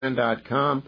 com,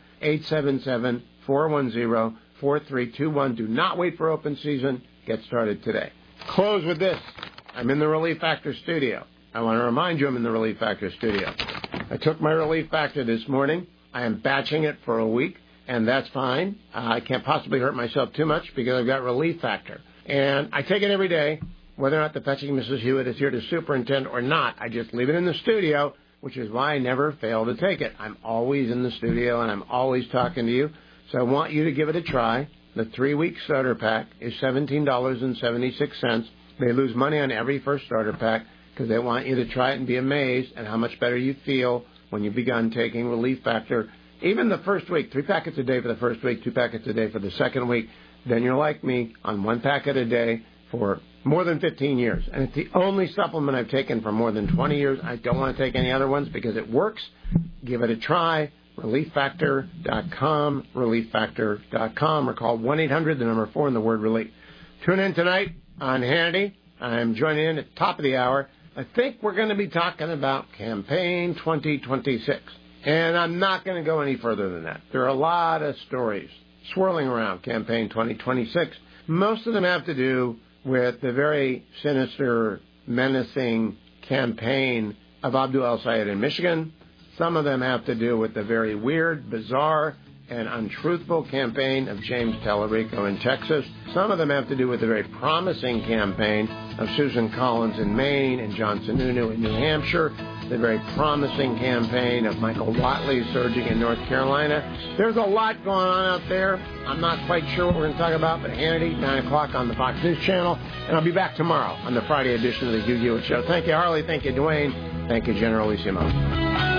877-410-4321. Do not wait for open season. Get started today. Close with this. I'm in the Relief Factor studio. I want to remind you I'm in the Relief Factor studio. I took my Relief Factor this morning. I am batching it for a week, and that's fine. I can't possibly hurt myself too much because I've got Relief Factor. And I take it every day, whether or not the fetching Mrs. Hewitt is here to superintend or not. I just leave it in the studio, which is why I never fail to take it. I'm always in the studio, and I'm always talking to you. So I want you to give it a try. The 3-week starter pack is $17.76. They lose money on every first starter pack because they want you to try it and be amazed at how much better you feel when you've begun taking Relief Factor. Even the first week, 3 packets a day for the first week, 2 packets a day for the second week. Then you're like me on 1 packet a day for more than 15 years. And it's the only supplement I've taken for more than 20 years. I don't want to take any other ones because it works. Give it a try. ReliefFactor.com, ReliefFactor.com, or call 1-800, the number 4, and the word relief. Tune in tonight on Hannity. I'm joining in at the top of the hour. I think we're going to be talking about Campaign 2026. And I'm not going to go any further than that. There are a lot of stories swirling around Campaign 2026. Most of them have to do with the very sinister, menacing campaign of Abdul El-Sayed in Michigan. Some of them have to do with the very weird, bizarre, and untruthful campaign of James Tallarico in Texas. Some of them have to do with the very promising campaign of Susan Collins in Maine and John Sununu in New Hampshire, the very promising campaign of Michael Whatley surging in North Carolina. There's a lot going on out there. I'm not quite sure what we're going to talk about, but Hannity, 9 o'clock on the Fox News Channel. And I'll be back tomorrow on the Friday edition of the Hugh Hewitt Show. Thank you, Harley. Thank you, Dwayne. Thank you, Generalissimo.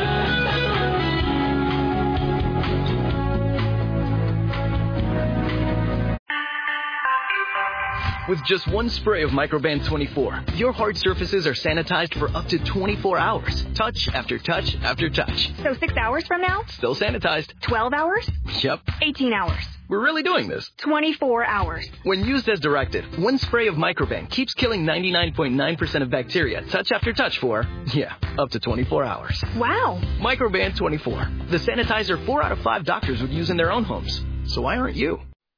With just one spray of Microban 24, your hard surfaces are sanitized for up to 24 hours. Touch after touch after touch. So 6 hours from now? Still sanitized. 12 hours? Yep. 18 hours. We're really doing this. 24 hours. When used as directed, one spray of Microban keeps killing 99.9% of bacteria touch after touch for, up to 24 hours. Wow. Microban 24. The sanitizer 4 out of 5 doctors would use in their own homes. So why aren't you?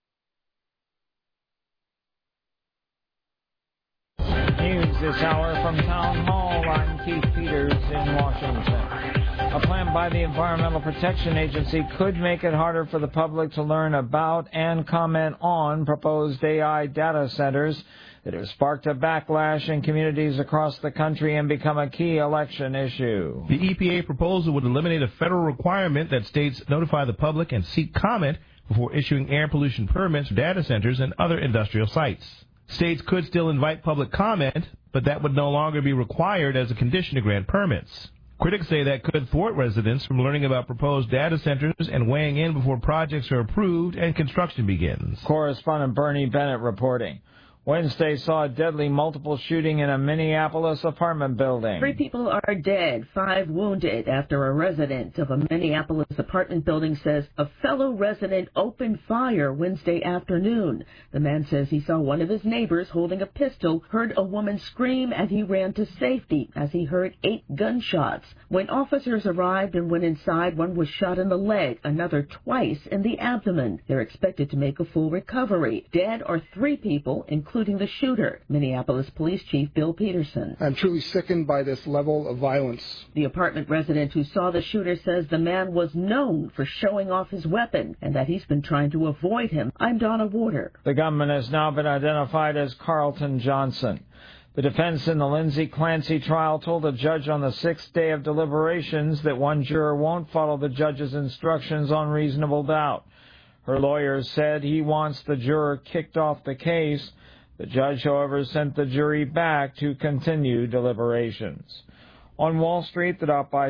News this hour from Town Hall. I'm Keith Peters in Washington. A plan by the Environmental Protection Agency could make it harder for the public to learn about and comment on proposed AI data centers that have sparked a backlash in communities across the country and become a key election issue. The EPA proposal would eliminate a federal requirement that states notify the public and seek comment before issuing air pollution permits for data centers and other industrial sites. States could still invite public comment, but that would no longer be required as a condition to grant permits. Critics say that could thwart residents from learning about proposed data centers and weighing in before projects are approved and construction begins. Correspondent Bernie Bennett reporting. Wednesday saw a deadly multiple shooting in a Minneapolis apartment building. 3 people are dead, 5 wounded after a resident of a Minneapolis apartment building says a fellow resident opened fire Wednesday afternoon. The man says he saw one of his neighbors holding a pistol, heard a woman scream, and he ran to safety as he heard 8 gunshots. When officers arrived and went inside, one was shot in the leg, another twice in the abdomen. They're expected to make a full recovery. Dead are 3 people, including the shooter. Minneapolis Police Chief Bill Peterson. I'm truly sickened by this level of violence. The apartment resident who saw the shooter says the man was known for showing off his weapon and that he's been trying to avoid him. I'm Donna Warder. The gunman has now been identified as Carlton Johnson. The defense in the Lindsay Clancy trial told a judge on the 6th day of deliberations that one juror won't follow the judge's instructions on reasonable doubt. Her lawyer said he wants the juror kicked off the case. The judge, however, sent the jury back to continue deliberations. On Wall Street, the Dow by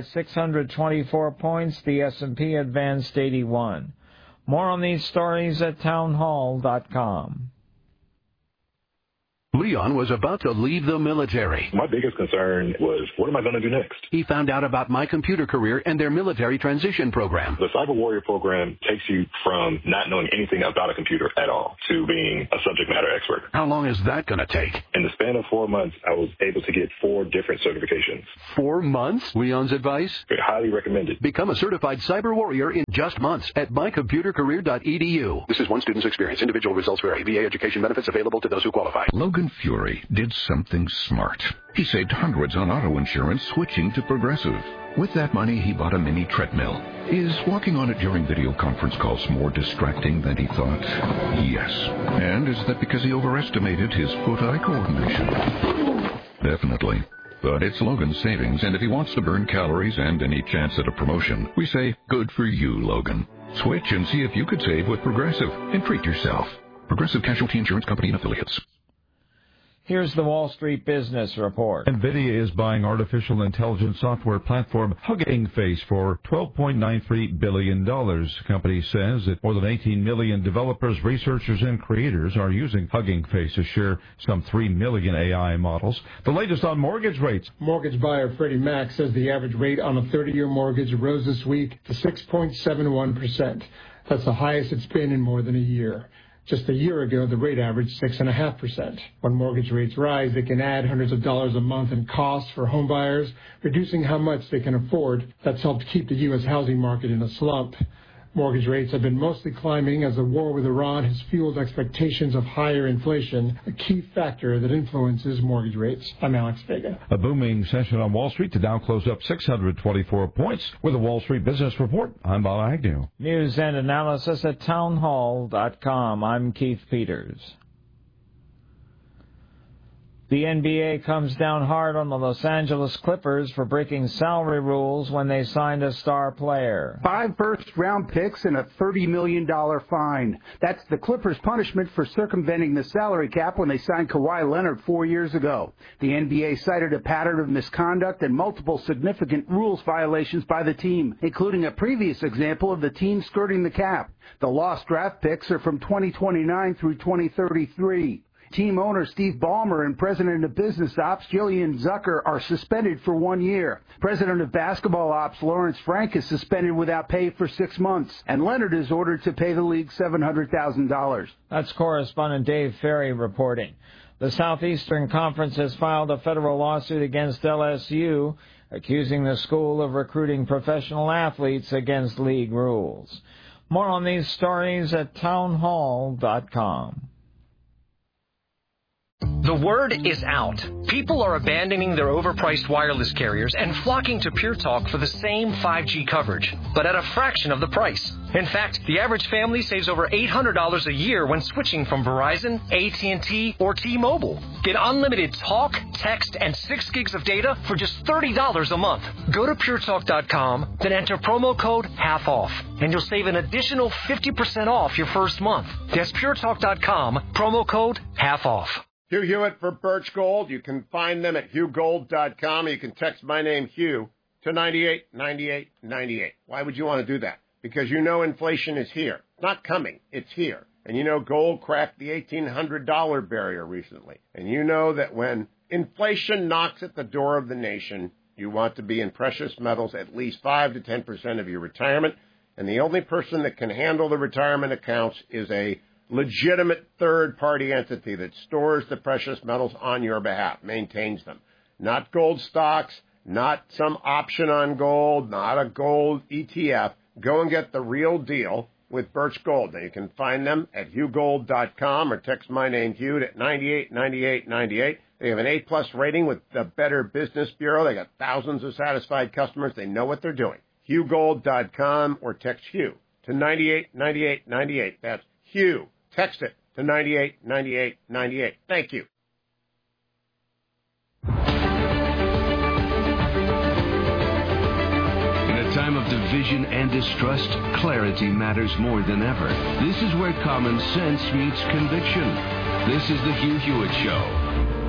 624 points, the S&P advanced 81. More on these stories at townhall.com. Leon was about to leave the military. My biggest concern was, what am I going to do next? He found out about My Computer Career and their military transition program. The Cyber Warrior program takes you from not knowing anything about a computer at all to being a subject matter expert. How long is that going to take? In the span of 4 months, I was able to get 4 different certifications. 4 months? Leon's advice? Highly recommended. Become a certified cyber warrior in just months at mycomputercareer.edu. This is one student's experience. Individual results vary. VA education benefits available to those who qualify. Logan Fury did something smart. He saved hundreds on auto insurance switching to Progressive. With that money, he bought a mini treadmill. Is walking on it during video conference calls more distracting than he thought? Yes. And is that because he overestimated his foot-eye coordination? Definitely. But it's Logan's savings, and if he wants to burn calories and any chance at a promotion, we say, good for you, Logan. Switch and see if you could save with Progressive and treat yourself. Progressive Casualty Insurance Company and Affiliates. Here's the Wall Street Business Report. NVIDIA is buying artificial intelligence software platform Hugging Face for $12.93 billion. The company says that more than 18 million developers, researchers, and creators are using Hugging Face to share some 3 million AI models. The latest on mortgage rates. Mortgage buyer Freddie Mac says the average rate on a 30-year mortgage rose this week to 6.71%. That's the highest it's been in more than a year. Just a year ago, the rate averaged 6.5%. When mortgage rates rise, they can add hundreds of dollars a month in costs for home buyers, reducing how much they can afford. That's helped keep the U.S. housing market in a slump. Mortgage rates have been mostly climbing as the war with Iran has fueled expectations of higher inflation, a key factor that influences mortgage rates. I'm Alex Vega. A booming session on Wall Street. The Dow closed up 624 points. With the Wall Street Business Report, I'm Bob Agnew. News and analysis at townhall.com. I'm Keith Peters. The NBA comes down hard on the Los Angeles Clippers for breaking salary rules when they signed a star player. 5 first-round picks and a $30 million fine. That's the Clippers' punishment for circumventing the salary cap when they signed Kawhi Leonard 4 years ago. The NBA cited a pattern of misconduct and multiple significant rules violations by the team, including a previous example of the team skirting the cap. The lost draft picks are from 2029 through 2033. Team owner Steve Ballmer and President of Business Ops Jillian Zucker are suspended for 1 year. President of Basketball Ops Lawrence Frank is suspended without pay for 6 months. And Leonard is ordered to pay the league $700,000. That's correspondent Dave Ferry reporting. The Southeastern Conference has filed a federal lawsuit against LSU, accusing the school of recruiting professional athletes against league rules. More on these stories at townhall.com. The word is out. People are abandoning their overpriced wireless carriers and flocking to Pure Talk for the same 5G coverage, but at a fraction of the price. In fact, the average family saves over $800 a year when switching from Verizon, AT&T, or T-Mobile. Get unlimited talk, text, and 6 gigs of data for just $30 a month. Go to puretalk.com, then enter promo code HALFOFF, and you'll save an additional 50% off your first month. That's puretalk.com, promo code HALFOFF. Hugh Hewitt for Birch Gold. You can find them at hughgold.com. You can text my name, Hugh, to 989898. Why would you want to do that? Because you know inflation is here. It's not coming. It's here. And you know gold cracked the $1,800 barrier recently. And you know that when inflation knocks at the door of the nation, you want to be in precious metals at least 5 to 10% of your retirement. And the only person that can handle the retirement accounts is a legitimate third-party entity that stores the precious metals on your behalf, maintains them. Not gold stocks, not some option on gold, not a gold ETF. Go and get the real deal with Birch Gold. Now, you can find them at hughgold.com or text my name, Hugh, at 989898. They have an A-plus rating with the Better Business Bureau. They got thousands of satisfied customers. They know what they're doing. hughgold.com or text Hugh to 989898. That's Hugh. Text it to 989898. Thank you. In a time of division and distrust, clarity matters more than ever. This is where common sense meets conviction. This is the Hugh Hewitt Show.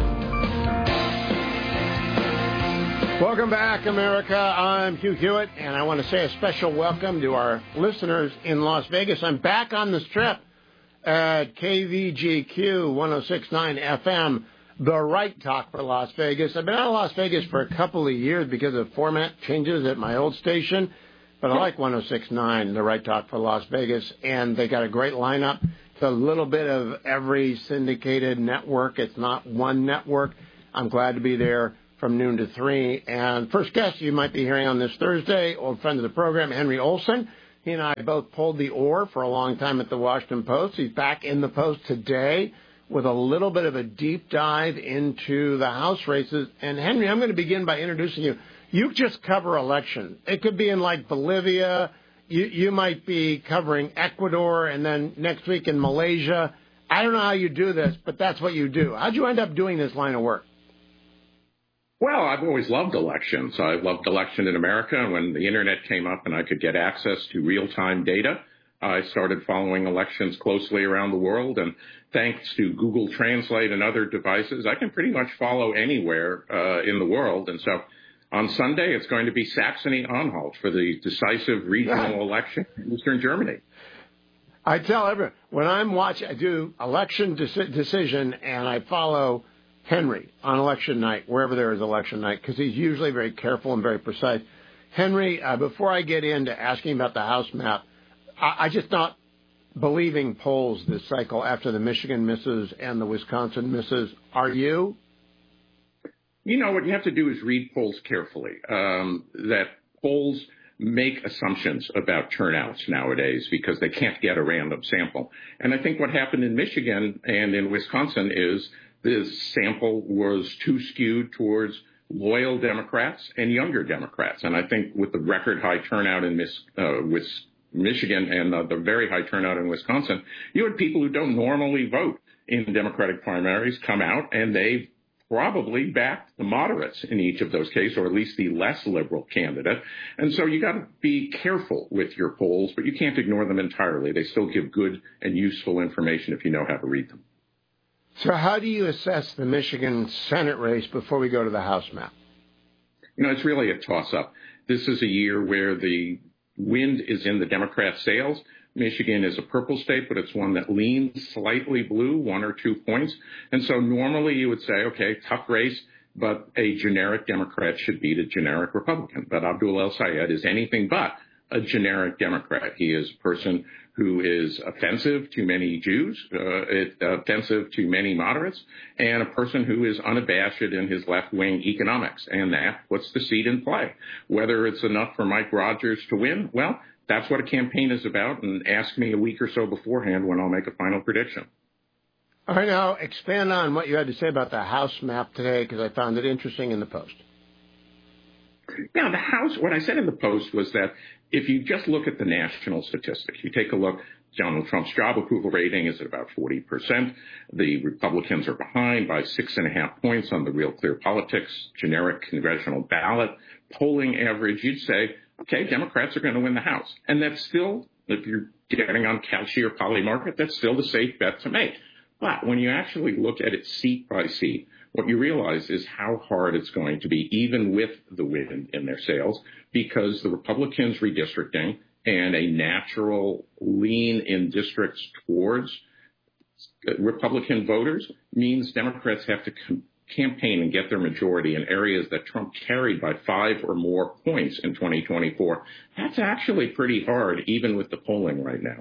Welcome back, America. I'm Hugh Hewitt, and I want to say a special welcome to our listeners in Las Vegas. I'm back on the strip at KVGQ 106.9 FM. the right talk for Las Vegas. I've been out of Las Vegas for a couple of years because of format changes at my old station, but I like 106.9, the right talk for Las Vegas, and they got a great lineup. It's a little bit of every syndicated network. It's not one network. I'm glad to be there from noon to 3. And first guest you might be hearing on this Thursday, old friend of the program, Henry Olsen. He and I both pulled the oar for a long time at the Washington Post. He's back in the Post today with a little bit of a deep dive into the House races. And, Henry, I'm going to begin by introducing you. You just cover election. It could be in, like, Bolivia. You might be covering Ecuador and then next week in Malaysia. I don't know how you do this, but that's what you do. How'd you end up doing this line of work? Well, I've always loved elections. I loved election in America. And when the Internet came up and I could get access to real-time data, I started following elections closely around the world. And thanks to Google Translate and other devices, I can pretty much follow anywhere in the world. And so on Sunday, it's going to be Saxony-Anhalt for the decisive regional election in Eastern Germany. I tell everyone, when I'm watching, I do election decision, and I follow Henry on election night, wherever there is election night, because he's usually very careful and very precise. Henry, before I get into asking about the House map, I just not believing polls this cycle after the Michigan misses and the Wisconsin misses. Are you? You know, what you have to do is read polls carefully. That polls make assumptions about turnouts nowadays because they can't get a random sample. And I think what happened in Michigan and in Wisconsin is the sample was too skewed towards loyal Democrats and younger Democrats. And I think with the record high turnout in Michigan and the very high turnout in Wisconsin, you had people who don't normally vote in Democratic primaries come out, and they probably backed the moderates in each of those cases, or at least the less liberal candidate. And so you got to be careful with your polls, but you can't ignore them entirely. They still give good and useful information if you know how to read them. So how do you assess the Michigan Senate race before we go to the House map? You know, it's really a toss-up. This is a year where the wind is in the Democrat sails. Michigan is a purple state, but it's one that leans slightly blue, 1 or 2 points. And so normally you would say, okay, tough race, but a generic Democrat should beat a generic Republican. But Abdul El-Sayed is anything but a generic Democrat. He is a person who is offensive to many Jews, offensive to many moderates, and a person who is unabashed in his left-wing economics. And that puts the seat in play. Whether it's enough for Mike Rogers to win, well, that's what a campaign is about, and ask me a week or so beforehand when I'll make a final prediction. All right, now expand on what you had to say about the House map today, because I found it interesting in the Post. Now, the House, what I said in the Post was that if you just look at the national statistics, you take a look, Donald Trump's job approval rating is at about 40%. The Republicans are behind by 6.5 points on the Real Clear Politics generic congressional ballot polling average. You'd say, okay, Democrats are going to win the House. And that's still, if you're getting on Kalshi or Polymarket, that's still the safe bet to make. But when you actually look at it seat by seat, what you realize is how hard it's going to be, even with the wind in their sails, because the Republicans redistricting and a natural lean in districts towards Republican voters means Democrats have to campaign and get their majority in areas that Trump carried by 5 or more points in 2024. That's actually pretty hard, even with the polling right now.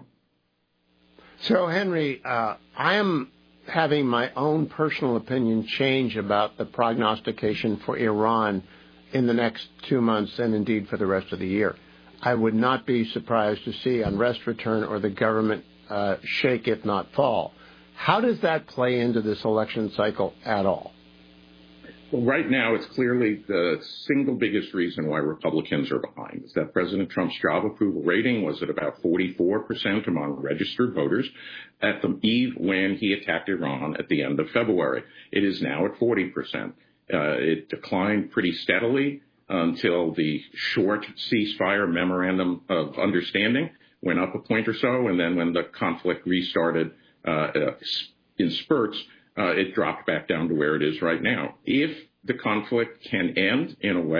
So, Henry, I am having my own personal opinion change about the prognostication for Iran in the next 2 months and indeed for the rest of the year. I would not be surprised to see unrest return or the government shake, if not fall. How does that play into this election cycle at all? Well, right now, it's clearly the single biggest reason why Republicans are behind is that President Trump's job approval rating was at about 44% among registered voters at the eve when he attacked Iran at the end of February. It is now at 40%. It declined pretty steadily until the short ceasefire memorandum of understanding went up a point or so, and then when the conflict restarted in spurts, it dropped back down to where it is right now. If the conflict can end in a way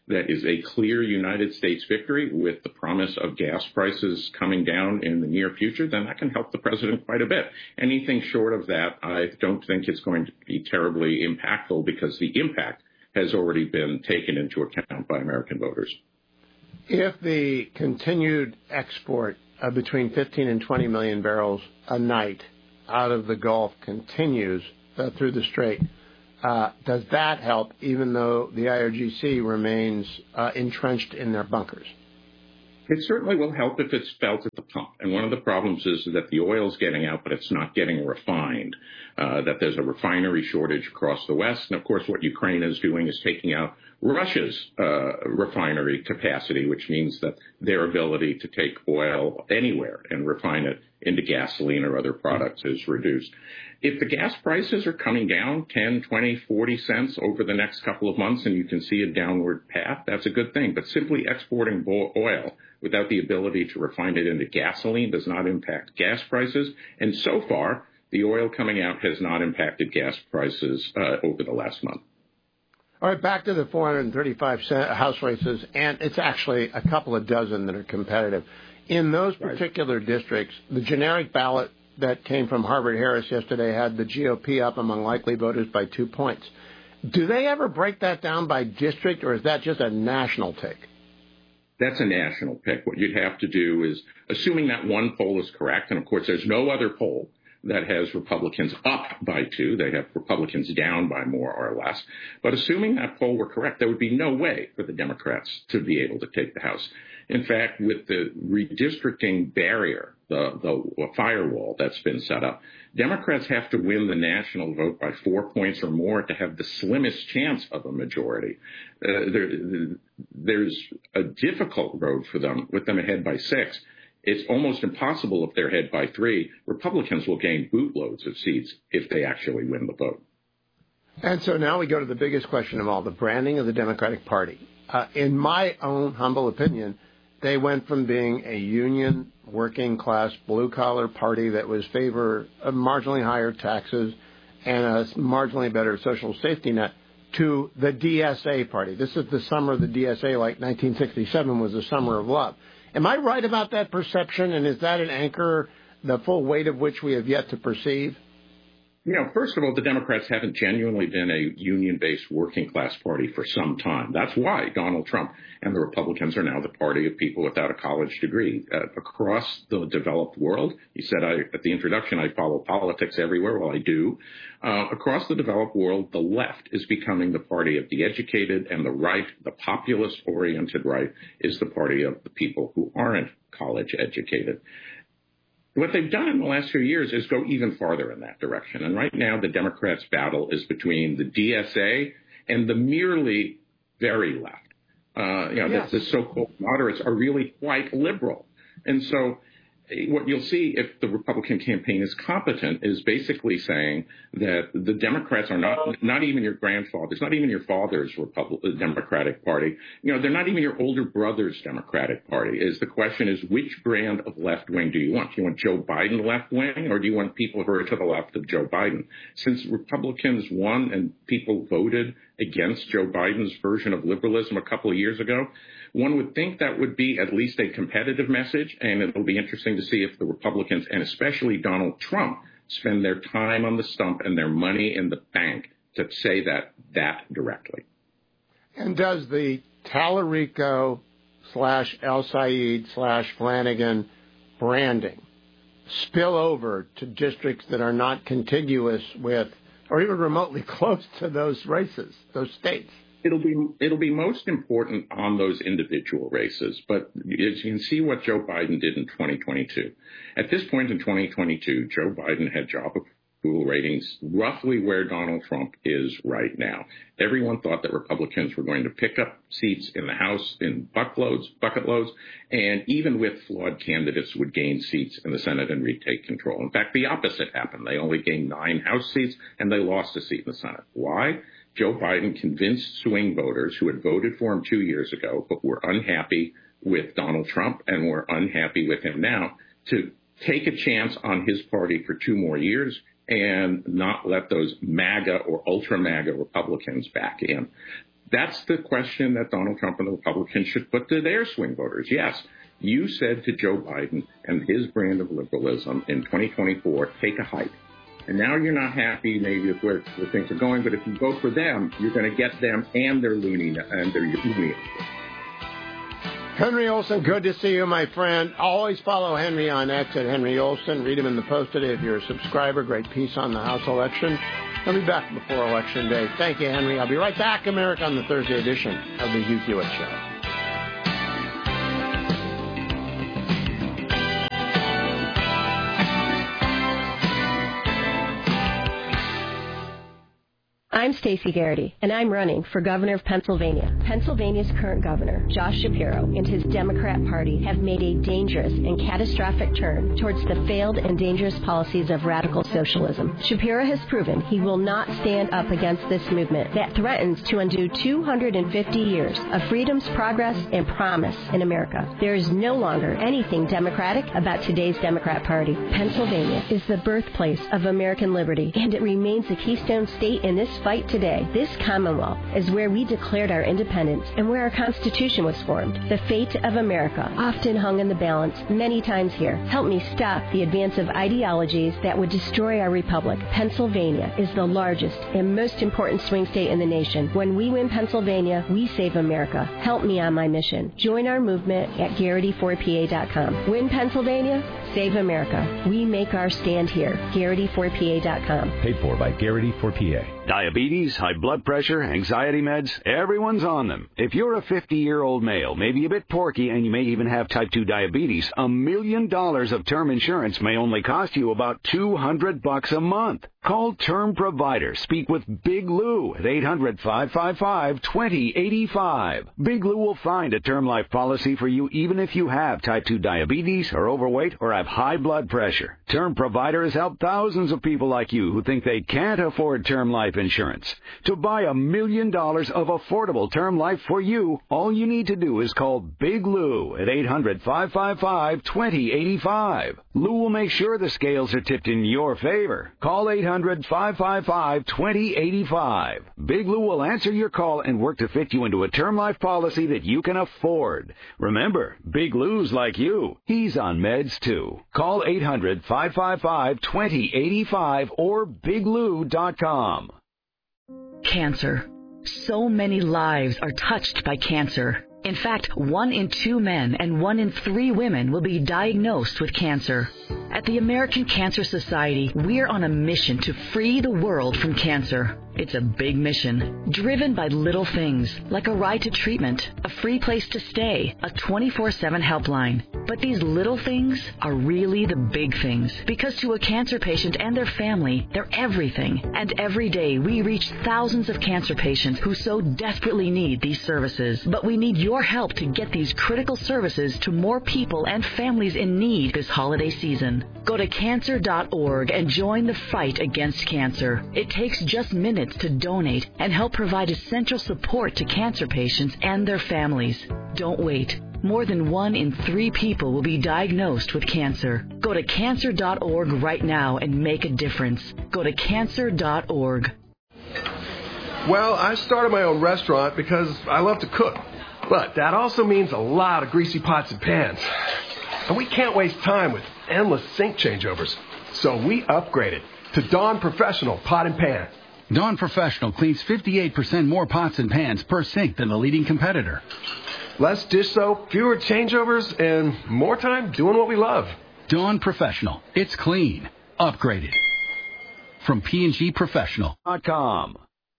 that is a clear United States victory with the promise of gas prices coming down in the near future, then that can help the president quite a bit. Anything short of that, I don't think it's going to be terribly impactful because the impact has already been taken into account by American voters. If the continued export of between 15 and 20 million barrels a night out of the Gulf continues through the Strait, does that help, even though the IRGC remains entrenched in their bunkers? It certainly will help if it's felt at the pump. And one of the problems is that the oil's getting out, but it's not getting refined, that there's a refinery shortage across the West. And, of course, what Ukraine is doing is taking out Russia's refinery capacity, which means that their ability to take oil anywhere and refine it into gasoline or other products is reduced. If the gas prices are coming down 10, 20, 40 cents over the next couple of months and you can see a downward path, that's a good thing. But simply exporting oil without the ability to refine it into gasoline does not impact gas prices. And so far, the oil coming out has not impacted gas prices over the last month. All right, back to the 435 House races, and it's actually a couple of dozen that are competitive. In those particular districts, the generic ballot that came from Harvard-Harris yesterday had the GOP up among likely voters by 2 points. Do they ever break that down by district, or is that just a national take? That's a national pick. What you'd have to do is, assuming that one poll is correct, and of course there's no other poll that has Republicans up by 2. They have Republicans down by more or less. But assuming that poll were correct, there would be no way for the Democrats to be able to take the House. In fact, with the redistricting barrier, the firewall that's been set up, Democrats have to win the national vote by 4 points or more to have the slimmest chance of a majority. There's a difficult road for them, with them ahead by 6. It's almost impossible if they're ahead by 3. Republicans will gain bootloads of seats if they actually win the vote. And so now we go to the biggest question of all, the branding of the Democratic Party. In my own humble opinion, they went from being a union, working-class, blue-collar party that was favor of marginally higher taxes and a marginally better social safety net to the DSA party. This is the summer of the DSA, like 1967 was the summer of love. Am I right about that perception, and is that an anchor, the full weight of which we have yet to perceive? You know, first of all, the Democrats haven't genuinely been a union-based working-class party for some time. That's why Donald Trump and the Republicans are now the party of people without a college degree. Across the developed world, he said at the introduction, I follow politics everywhere. Well, I do. Across the developed world, the left is becoming the party of the educated, and the right, the populist-oriented right, is the party of the people who aren't college educated. What they've done in the last few years is go even farther in that direction. And right now, the Democrats' battle is between the DSA and the merely very left. The so-called moderates are really quite liberal. And so what you'll see if the Republican campaign is competent is basically saying that the Democrats are not even your grandfather's, not even your father's Democratic Party. You know, they're not even your older brother's Democratic Party. The question is, which brand of left wing do you want? Do you want Joe Biden left wing, or do you want people who are to the left of Joe Biden? Since Republicans won and people voted against Joe Biden's version of liberalism a couple of years ago, one would think that would be at least a competitive message, and it'll be interesting to see if the Republicans, and especially Donald Trump, spend their time on the stump and their money in the bank to say that directly. And does the Tallarico / El Said / Flanagan branding spill over to districts that are not contiguous with or even remotely close to those races, those states? It'll be most important on those individual races, but as you can see what Joe Biden did in 2022. At this point in 2022, Joe Biden had job approval ratings roughly where Donald Trump is right now. Everyone thought that Republicans were going to pick up seats in the House in bucket loads, and even with flawed candidates would gain seats in the Senate and retake control. In fact, the opposite happened. They only gained 9 House seats, and they lost a seat in the Senate. Why? Joe Biden convinced swing voters who had voted for him 2 years ago but were unhappy with Donald Trump and were unhappy with him now to take a chance on his party for 2 more years and not let those MAGA or ultra-MAGA Republicans back in. That's the question that Donald Trump and the Republicans should put to their swing voters. Yes, you said to Joe Biden and his brand of liberalism in 2024, take a hike. And now you're not happy maybe with where things are going, but if you vote for them, you're going to get them and their loony. Henry Olsen, good to see you, my friend. Always follow Henry on X at Henry Olsen. Read him in the Post today if you're a subscriber. Great piece on the House election. I'll be back before Election Day. Thank you, Henry. I'll be right back, America, on the Thursday edition of the Hugh Hewitt Show. I'm Stacey Garrity, and I'm running for governor of Pennsylvania. Pennsylvania's current governor, Josh Shapiro, and his Democrat Party have made a dangerous and catastrophic turn towards the failed and dangerous policies of radical socialism. Shapiro has proven he will not stand up against this movement that threatens to undo 250 years of freedoms, progress, and promise in America. There is no longer anything democratic about today's Democrat Party. Pennsylvania is the birthplace of American liberty, and it remains the keystone state in this fight today. This Commonwealth is where we declared our independence and where our Constitution was formed. The fate of America often hung in the balance many times here. Help me stop the advance of ideologies that would destroy our republic. Pennsylvania is the largest and most important swing state in the nation. When we win Pennsylvania, we save America. Help me on my mission. Join our movement at Garrity4PA.com. Win Pennsylvania, save America. We make our stand here. Garrity4PA.com. Paid for by Garrity4PA. Diabetes, high blood pressure, anxiety meds, everyone's on them. If you're a 50-year-old male, maybe a bit porky, and you may even have type 2 diabetes, $1 million of term insurance may only cost you about $200 a month. Call Term Provider. Speak with Big Lou at 800-555-2085. Big Lou will find a term life policy for you even if you have type 2 diabetes, are overweight, or have high blood pressure. Term Provider has helped thousands of people like you who think they can't afford term life insurance. To buy $1 million of affordable term life for you, all you need to do is call Big Lou at 800-555-2085. Lou will make sure the scales are tipped in your favor. Call 800-555-2085. Big Lou will answer your call and work to fit you into a term life policy that you can afford. Remember, Big Lou's like you. He's on meds too. Call 800-555-2085 or biglou.com. Cancer. So many lives are touched by cancer. In fact, 1 in 2 men and 1 in 3 women will be diagnosed with cancer. At the American Cancer Society, we're on a mission to free the world from cancer. It's a big mission, driven by little things, like a ride to treatment, a free place to stay, a 24/7 helpline. But these little things are really the big things, because to a cancer patient and their family, they're everything. And every day, we reach thousands of cancer patients who so desperately need these services. But we need your help to get these critical services to more people and families in need this holiday season. Go to cancer.org and join the fight against cancer. It takes just minutes to donate and help provide essential support to cancer patients and their families. Don't wait. More than 1 in 3 people will be diagnosed with cancer. Go to cancer.org right now and make a difference. Go to cancer.org. Well, I started my own restaurant because I love to cook. But that also means a lot of greasy pots and pans. And we can't waste time with endless sink changeovers. So we upgraded to Dawn Professional Pot and Pan. Dawn Professional cleans 58% more pots and pans per sink than the leading competitor. Less dish soap, fewer changeovers, and more time doing what we love. Dawn Professional. It's clean. Upgraded. From P&G Professional.com.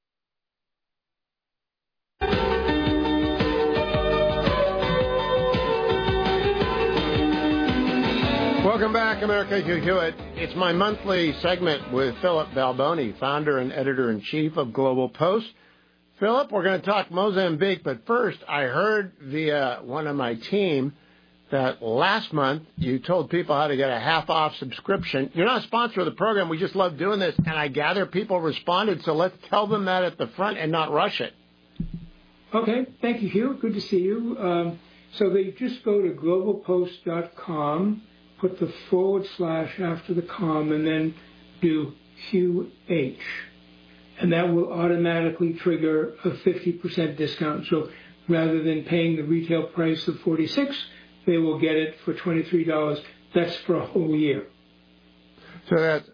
Welcome back, America. Hugh Hewitt. It's my monthly segment with Philip Balboni, founder and editor-in-chief of Global Post. Philip, we're going to talk Mozambique, but first, I heard via one of my team that last month you told people how to get a half-off subscription. You're not a sponsor of the program. We just love doing this, and I gather people responded, so let's tell them that at the front and not rush it. Okay. Thank you, Hugh. Good to see you. So they just go to globalpost.com, put the / after the com, and then do Hugh H. and that will automatically trigger a 50% discount. So rather than paying the retail price of $46, they will get it for $23. That's for a whole year. So that's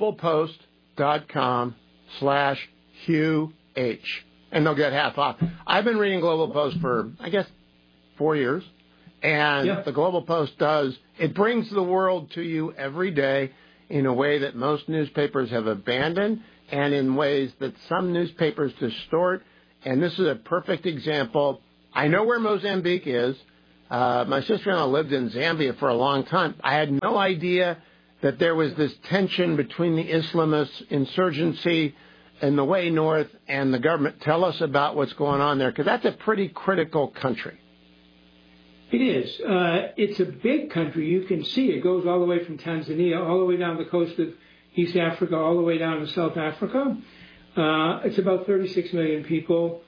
globalpost.com/HughH, and they'll get half off. I've been reading Global Post for, 4 years, and the Global Post it brings the world to you every day in a way that most newspapers have abandoned and in ways that some newspapers distort, and this is a perfect example. I know where Mozambique is. My sister-in-law lived in Zambia for a long time. I had no idea that there was this tension between the Islamist insurgency and the way north and the government. Tell us about what's going on there, because that's a pretty critical country. It is. It's a big country. You can see it goes all the way from Tanzania, all the way down the coast of East Africa, all the way down to South Africa. It's about 36 million people.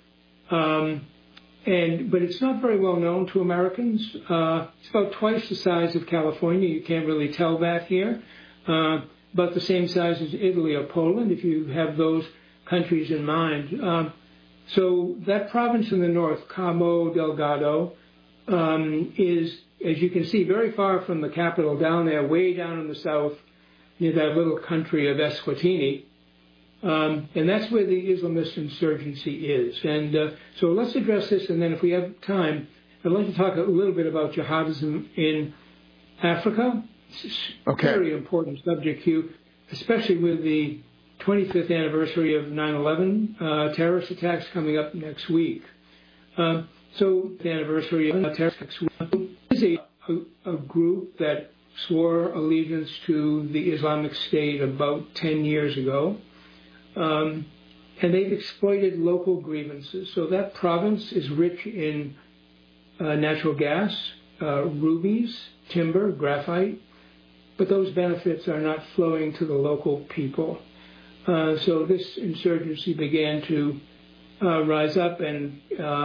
But it's not very well known to Americans. It's about twice the size of California. You can't really tell that here. About the same size as Italy or Poland, if you have those countries in mind. So that province in the north, Cabo Delgado, is, as you can see, very far from the capital down there, way down in the south, near that little country of Eswatini. And that's where the Islamist insurgency is. And so let's address this, and then if we have time, I'd like to talk a little bit about jihadism in Africa. It's a very important subject, Hugh, especially with the 25th anniversary of 9/11 terrorist attacks coming up next week. So the anniversary of terrorist attacks is a group that swore allegiance to the Islamic State about 10 years ago. And they've exploited local grievances. So that province is rich in natural gas, rubies, timber, graphite, but those benefits are not flowing to the local people. So this insurgency began to rise up and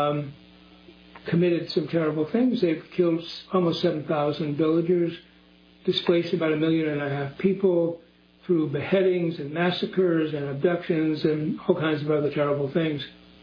committed some terrible things. They've killed almost 7,000 villagers, displaced about 1.5 million people, through beheadings and massacres and abductions and all kinds of other terrible things.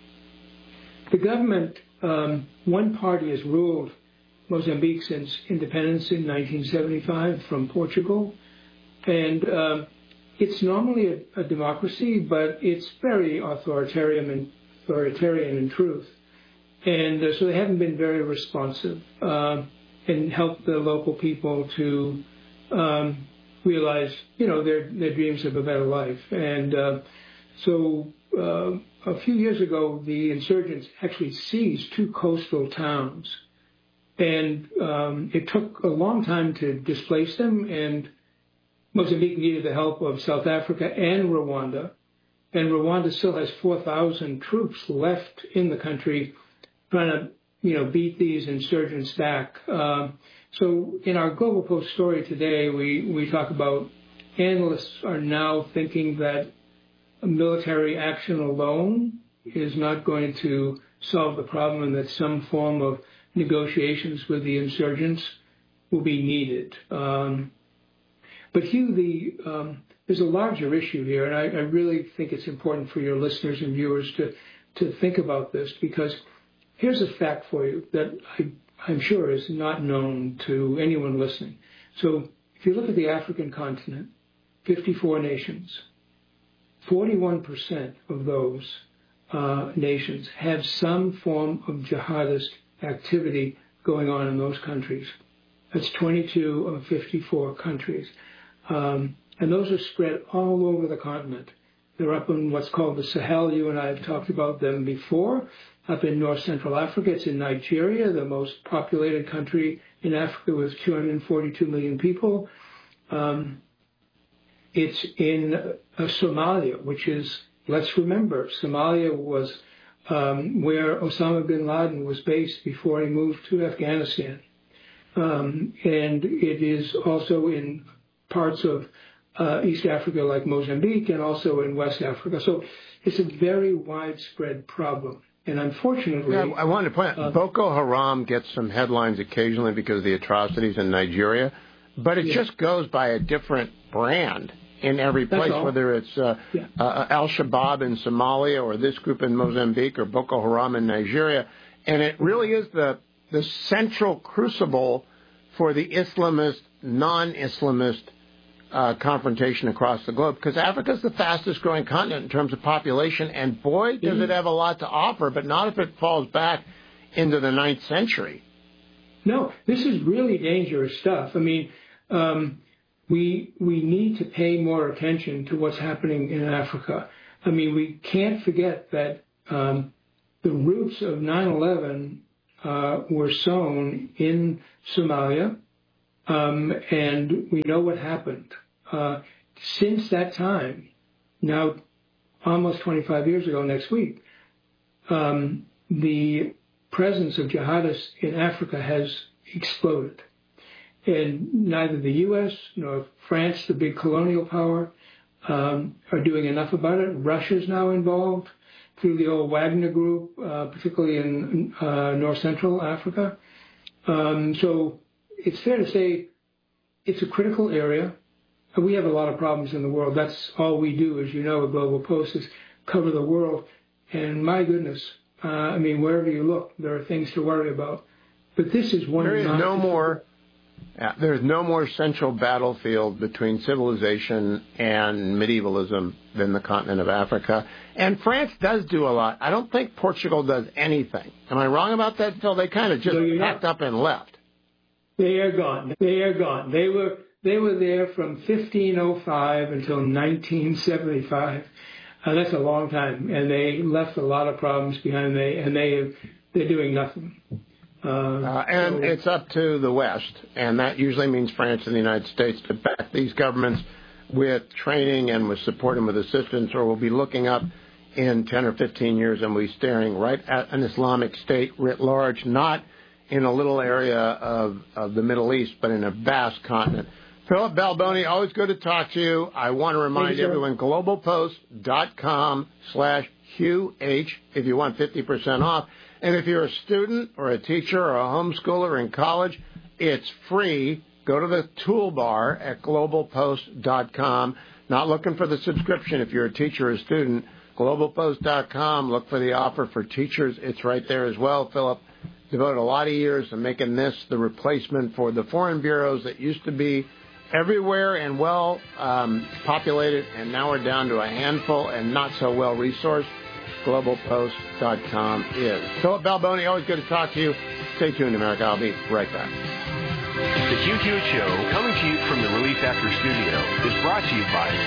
The government, one party has ruled Mozambique since independence in 1975 from Portugal. And it's normally a democracy, but it's very authoritarian in truth. And so they haven't been very responsive and helped the local people to realize, their dreams of a better life. And so a few years ago, the insurgents actually seized 2 coastal towns. And it took a long time to displace them, and Mozambique needed the help of South Africa and Rwanda. And Rwanda still has 4,000 troops left in the country trying to, beat these insurgents back. So in our Global Post story today, we talk about analysts are now thinking that military action alone is not going to solve the problem and that some form of negotiations with the insurgents will be needed. But Hugh, there's a larger issue here, and I really think it's important for your listeners and viewers to think about this, because here's a fact for you that I'm sure is not known to anyone listening. So if you look at the African continent, 54 nations, 41% of those nations have some form of jihadist activity going on in those countries. That's 22 of 54 countries. And those are spread all over the continent. They're up in what's called the Sahel. You and I have talked about them before. Up in North Central Africa, it's in Nigeria, the most populated country in Africa with 242 million people. It's in Somalia, which is, let's remember, Somalia was where Osama bin Laden was based before he moved to Afghanistan. And it is also in parts of East Africa like Mozambique and also in West Africa. So it's a very widespread problem. And unfortunately... Yeah, I wanted to point out, Boko Haram gets some headlines occasionally because of the atrocities in Nigeria, but it just goes by a different brand. in every place, whether it's Al-Shabaab in Somalia or this group in Mozambique or Boko Haram in Nigeria. And it really is the central crucible for the Islamist, non-Islamist confrontation across the globe, because Africa is the fastest growing continent in terms of population, and boy, does it have a lot to offer, but not if it falls back into the 9th century. No, this is really dangerous stuff. I mean, we need to pay more attention to what's happening in Africa. I mean, we can't forget that the roots of 9/11 were sown in Somalia, and we know what happened. Since that time, now almost 25 years ago next week, the presence of jihadists in Africa has exploded. And neither the U.S. nor France, the big colonial power, are doing enough about it. Russia's now involved through the old Wagner Group, particularly in North Central Africa. So it's fair to say it's a critical area. And we have a lot of problems in the world. That's all we do, as you know, at Global Post, is cover the world. And my goodness, I mean, wherever you look, there are things to worry about. But this is one. There's no more central battlefield between civilization and medievalism than the continent of Africa. And France does do a lot. I don't think Portugal does anything. Am I wrong about that, Phil? They kind of just packed up and left. They are gone. They are gone. They were there from 1505 until 1975. That's a long time, and they left a lot of problems behind. They're doing nothing. And it's up to the West, and that usually means France and the United States, to back these governments with training and with support and with assistance, or we'll be looking up in 10 or 15 years and we'll be staring right at an Islamic State writ large, not in a little area of the Middle East, but in a vast continent. Philip Balboni, always good to talk to you. I want to remind everyone, globalpost.com/QH if you want 50% off. And if you're a student or a teacher or a homeschooler in college, it's free. Go to the toolbar at globalpost.com. Not looking for the subscription if you're a teacher or a student. Globalpost.com. Look for the offer for teachers. It's right there as well. Philip devoted a lot of years to making this the replacement for the foreign bureaus that used to be everywhere and well populated, and now we're down to a handful and not so well resourced. Globalpost.com is. Philip Balboni, always good to talk to you. Stay tuned, America. I'll be right back. The Hugh Hewitt Show, coming to you from the Relief Factor Studio, is brought to you by